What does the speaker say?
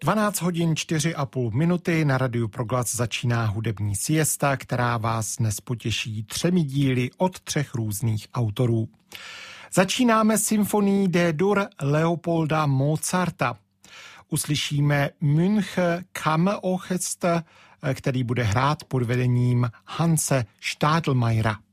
12 hodin 4,5 minuty na Radiu Proglas začíná hudební siesta, která vás dnes potěší 3 díly od 3 různých autorů. Začínáme symfonií D-dur Leopolda Mozarta. Uslyšíme München Kammerorchester, který bude hrát pod vedením Hanse Stadelmayra.